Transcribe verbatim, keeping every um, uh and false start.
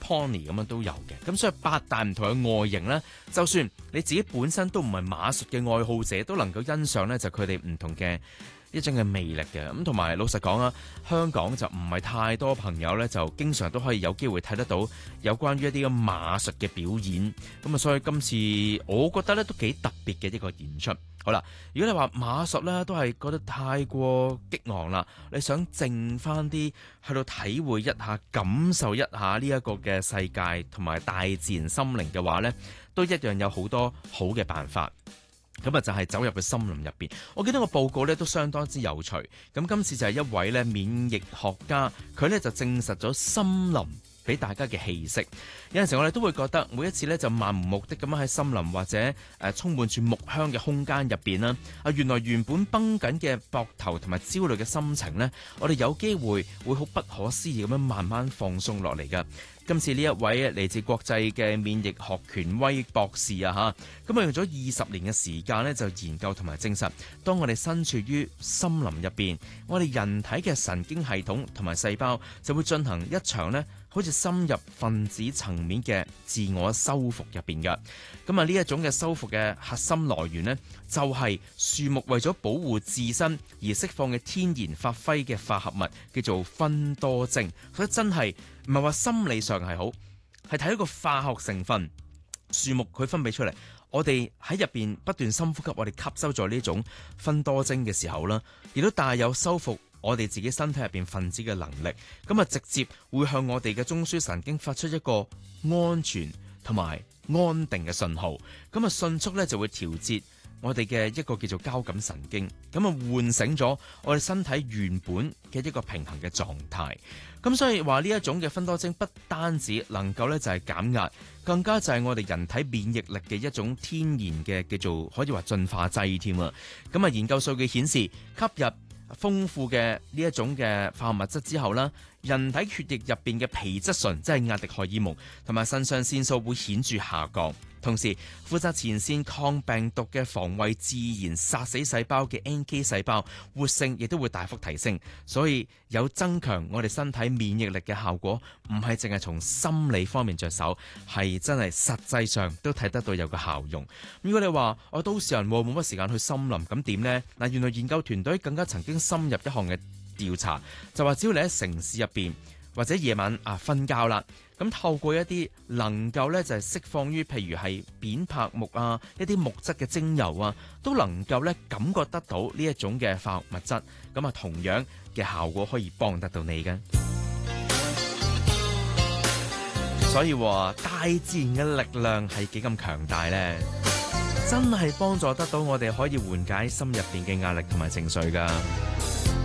pony 咁樣都有嘅。咁所以八大唔同嘅外形呢，就算你自己本身都唔係馬術嘅愛好者，都能夠欣賞呢就佢哋唔同嘅一種嘅魅力嘅。咁同埋老實講啊，香港就唔係太多朋友呢，就經常都可以有機會睇得到有關於一啲嘅馬術嘅表演。咁啊，所以今次我覺得呢都幾特別嘅一個演出。好啦，如果你話馬術咧都係覺得太過激昂啦，你想靜翻啲去到體會一下、感受一下呢一個嘅世界同埋大自然心靈嘅話呢，都一樣有好多好嘅辦法。咁啊，就係走入去森林入邊。我記得個報告咧都相當之有趣。咁今次就係一位咧免疫學家，佢咧就證實咗森林俾大家嘅氣息。有陣時我哋都會覺得每一次咧就漫無目的咁樣喺森林或者誒、呃、充滿住木香嘅空間入邊啦，啊原來原本繃緊嘅膊頭同埋焦慮嘅心情呢，我哋有機會會好不可思議咁樣慢慢放鬆落嚟㗎。今次呢一位嚟自國際嘅免疫學權威博士啊嚇，咁啊用咗二十年嘅時間咧就研究同埋證實，當我哋身處於森林入邊，我哋人體嘅神經系統同埋細胞就會進行一場呢好似深入分子層面嘅自我修復入邊嘅。咁啊呢一種嘅修復嘅核心來源呢，就係樹木為咗保護自身而釋放嘅天然發揮嘅化合物，叫做芬多精。所以真係唔係話心理上係好，係睇一個化學成分，樹木佢分泌出嚟，我哋喺入邊不斷深呼吸，我哋吸收咗呢種芬多精嘅時候啦，亦都帶有修復我哋自己身體入邊分子嘅能力，咁啊直接會向我哋嘅中樞神經發出一個安全同埋安定嘅信號，咁啊迅速咧就會調節我哋嘅一個叫做交感神經，咁啊喚醒咗我哋身體原本嘅一個平衡嘅狀態。咁所以話呢一種嘅芬多精不單止能夠咧就係減壓，更加就係我哋人體免疫力嘅一種天然嘅叫做可以話進化劑添啊。咁啊研究數據顯示，吸入豐富嘅呢一種嘅化學物質之後啦，人體血液入邊嘅皮質醇，即係壓力荷爾蒙同埋腎上腺素會顯著下降。同時，負責前線抗病毒嘅防衛自然殺死細胞嘅 N K 細胞活性亦都會大幅提升，所以有增強我哋身體免疫力嘅效果，唔係淨係從心理方面着手，係真係實際上都睇得到有個效用。如果你話我都市人冇乜時間去森林，咁點呢？嗱，原來研究團隊更加曾經深入一項嘅調查，就話只要你喺城市入邊或者夜晚啊瞓覺啦，咁透過一啲能夠咧就係釋放於譬如係扁柏木啊一啲木質嘅精油啊，都能夠咧感覺得到呢一種嘅化學物質，咁啊同樣嘅效果可以幫得到你嘅。所以話大自然嘅力量係幾咁強大呢？真係幫助得到我哋可以緩解心入邊嘅壓力同埋情緒噶。